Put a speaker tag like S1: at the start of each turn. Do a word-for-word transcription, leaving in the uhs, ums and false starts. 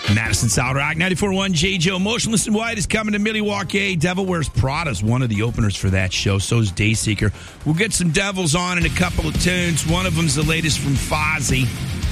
S1: Madison South Rock, ninety-four point one J Joe. Motionless and White is coming to Milwaukee. Devil Wears Prada is one of the openers for that show. So is Dayseeker. We'll get some Devils on in a couple of tunes. One of them's the latest from Fozzy.